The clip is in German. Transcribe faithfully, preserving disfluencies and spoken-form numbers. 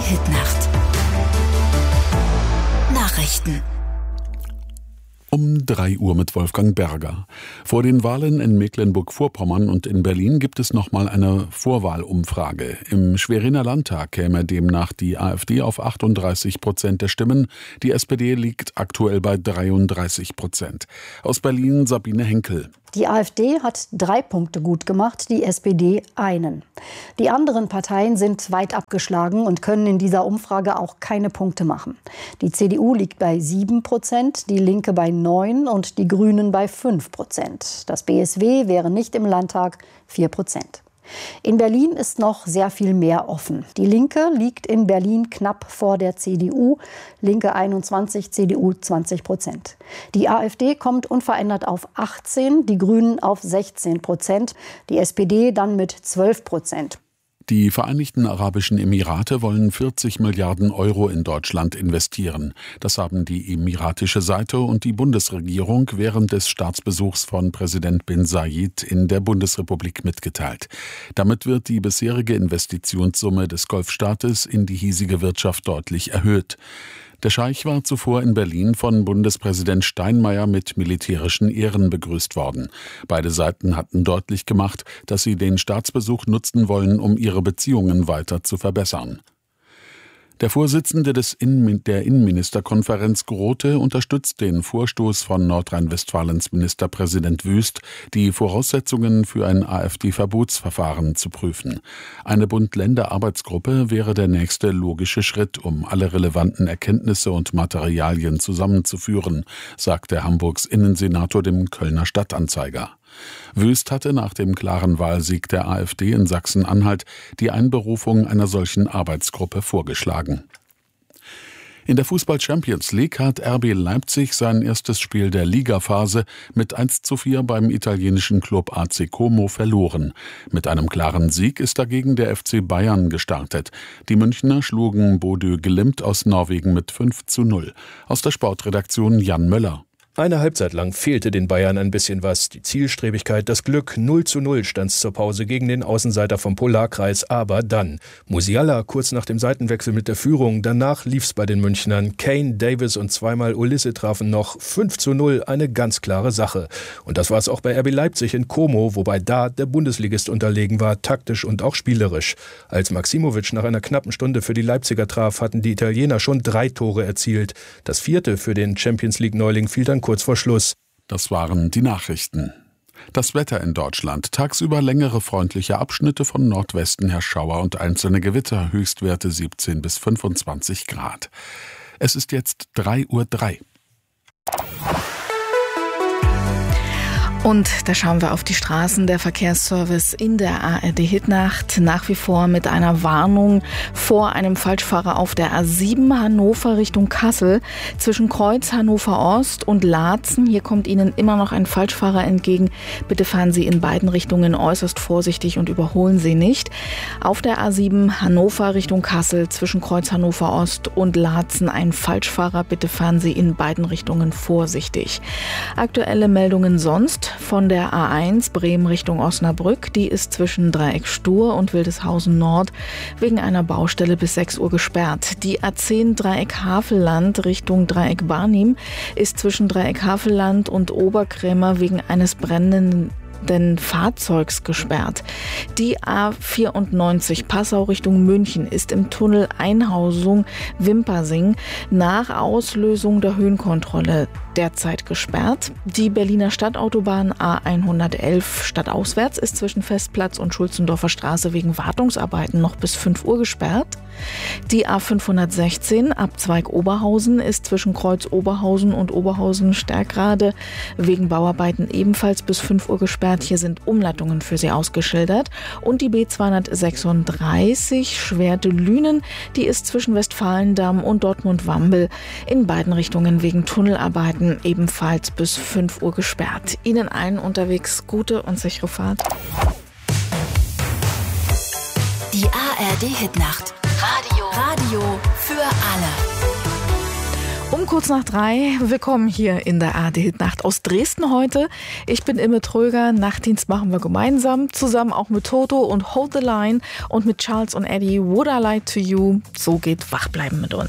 Hitnacht. Nachrichten. Um drei Uhr mit Wolfgang Berger. Vor den Wahlen in Mecklenburg-Vorpommern und in Berlin gibt es nochmal eine Vorwahlumfrage. Im Schweriner Landtag käme demnach die AfD auf achtunddreißig Prozent der Stimmen. Die S P D liegt aktuell bei dreiunddreißig Prozent. Aus Berlin Sabine Henkel. Die AfD hat drei Punkte gut gemacht, die S P D einen. Die anderen Parteien sind weit abgeschlagen und können in dieser Umfrage auch keine Punkte machen. Die C D U liegt bei sieben Prozent, die Linke bei neun und die Grünen bei fünf Prozent. Das B S W wäre nicht im Landtag vier Prozent. In Berlin ist noch sehr viel mehr offen. Die Linke liegt in Berlin knapp vor der C D U, Linke einundzwanzig, C D U zwanzig Prozent. Die AfD kommt unverändert auf achtzehn, die Grünen auf sechzehn Prozent, die S P D dann mit zwölf Prozent. Die Vereinigten Arabischen Emirate wollen vierzig Milliarden Euro in Deutschland investieren. Das haben die emiratische Seite und die Bundesregierung während des Staatsbesuchs von Präsident bin Zayed in der Bundesrepublik mitgeteilt. Damit wird die bisherige Investitionssumme des Golfstaates in die hiesige Wirtschaft deutlich erhöht. Der Scheich war zuvor in Berlin von Bundespräsident Steinmeier mit militärischen Ehren begrüßt worden. Beide Seiten hatten deutlich gemacht, dass sie den Staatsbesuch nutzen wollen, um ihre Beziehungen weiter zu verbessern. Der Vorsitzende des Innen- der Innenministerkonferenz Grote unterstützt den Vorstoß von Nordrhein-Westfalens Ministerpräsident Wüst, die Voraussetzungen für ein AfD-Verbotsverfahren zu prüfen. Eine Bund-Länder-Arbeitsgruppe wäre der nächste logische Schritt, um alle relevanten Erkenntnisse und Materialien zusammenzuführen, sagte Hamburgs Innensenator dem Kölner Stadtanzeiger. Wüst hatte nach dem klaren Wahlsieg der AfD in Sachsen-Anhalt die Einberufung einer solchen Arbeitsgruppe vorgeschlagen. In der Fußball-Champions League hat R B Leipzig sein erstes Spiel der Ligaphase mit eins zu vier beim italienischen Club A C Como verloren. Mit einem klaren Sieg ist dagegen der F C Bayern gestartet. Die Münchner schlugen Bodø Glimt aus Norwegen mit fünf zu null. Aus der Sportredaktion Jan Möller. Eine Halbzeit lang fehlte den Bayern ein bisschen was. Die Zielstrebigkeit, das Glück, null zu null stand's zur Pause gegen den Außenseiter vom Polarkreis. Aber dann Musiala kurz nach dem Seitenwechsel mit der Führung. Danach lief's bei den Münchnern. Kane, Davis und zweimal Ulisse trafen noch. fünf zu null, eine ganz klare Sache. Und das war's auch bei R B Leipzig in Como, wobei da der Bundesligist unterlegen war, taktisch und auch spielerisch. Als Maximovic nach einer knappen Stunde für die Leipziger traf, hatten die Italiener schon drei Tore erzielt. Das vierte für den Champions-League-Neuling fiel dann kurz vor Schluss. Das waren die Nachrichten. Das Wetter in Deutschland. Tagsüber längere freundliche Abschnitte von Nordwesten her Schauer und einzelne Gewitter. Höchstwerte siebzehn bis fünfundzwanzig Grad. Es ist jetzt drei Uhr drei. Und da schauen wir auf die Straßen. Der Verkehrsservice in der A R D Hitnacht nach wie vor mit einer Warnung vor einem Falschfahrer auf der A sieben Hannover Richtung Kassel zwischen Kreuz Hannover Ost und Laatzen. Hier kommt Ihnen immer noch ein Falschfahrer entgegen. Bitte fahren Sie in beiden Richtungen äußerst vorsichtig und überholen Sie nicht. Auf der A sieben Hannover Richtung Kassel zwischen Kreuz Hannover Ost und Laatzen ein Falschfahrer. Bitte fahren Sie in beiden Richtungen vorsichtig. Aktuelle Meldungen sonst von der A eins Bremen Richtung Osnabrück. Die ist zwischen Dreieck Stur und Wildeshausen Nord wegen einer Baustelle bis sechs Uhr gesperrt. Die A zehn Dreieck Havelland Richtung Dreieck Barnim ist zwischen Dreieck Havelland und Oberkrämer wegen eines brennenden den Fahrzeugs gesperrt. Die A vierundneunzig Passau Richtung München ist im Tunnel Einhausung Wimpersing nach Auslösung der Höhenkontrolle derzeit gesperrt. Die Berliner Stadtautobahn A hundertelf stadtauswärts ist zwischen Festplatz und Schulzendorfer Straße wegen Wartungsarbeiten noch bis fünf Uhr gesperrt. Die A fünfhundertsechzehn Abzweig Oberhausen ist zwischen Kreuz Oberhausen und Oberhausen Stärkrade wegen Bauarbeiten ebenfalls bis fünf Uhr gesperrt. Hier sind Umleitungen für Sie ausgeschildert. Und die B zweihundertsechsunddreißig Schwerte-Lünen, die ist zwischen Westfalendamm und Dortmund-Wambel in beiden Richtungen wegen Tunnelarbeiten ebenfalls bis fünf Uhr gesperrt. Ihnen allen unterwegs gute und sichere Fahrt. Die A R D Hitnacht. Radio. Radio für alle. Um kurz nach drei, willkommen hier in der A R D-Hitnacht aus Dresden heute. Ich bin Imme Tröger, Nachtdienst machen wir gemeinsam, zusammen auch mit Toto und Hold the Line und mit Charles und Eddie, Would I Lie to You. So geht Wachbleiben mit uns.